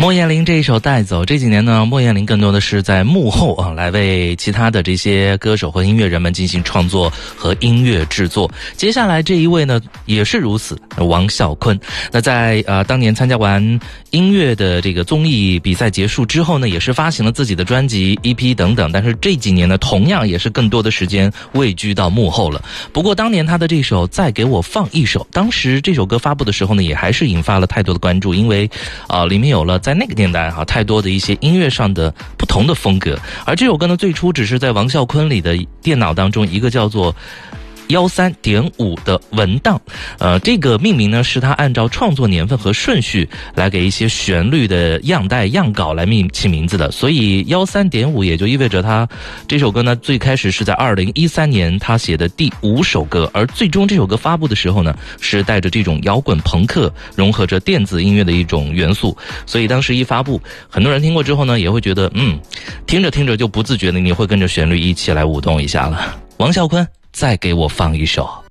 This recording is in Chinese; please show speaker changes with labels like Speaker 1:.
Speaker 1: 莫艳玲这一首带走，这几年呢，莫艳玲更多的是在幕后来为其他的这些歌手和音乐人们进行创作和音乐制作。接下来这一位呢也是如此，王啸坤。那在当年参加完音乐的这个综艺比赛结束之后呢，也是发行了自己的专辑 EP 等等，但是这几年呢同样也是更多的时间位居到幕后了。不过当年他的这首再给我放一首，当时这首歌发布的时候呢，也还是引发了太多的关注，因为里面有了在那个年代太多的一些音乐上的不同的风格。而这首歌呢，最初只是在王啸坤里的电脑当中一个叫做13.5的文档，这个命名呢是他按照创作年份和顺序来给一些旋律的样带样稿来起名字的，所以13.5也就意味着他这首歌呢最开始是在2013年他写的第5首歌，而最终这首歌发布的时候呢是带着这种摇滚朋克融合着电子音乐的一种元素，所以当时一发布，很多人听过之后呢也会觉得听着听着就不自觉的你会跟着旋律一起来舞动一下了。王啸坤，再给我放一首。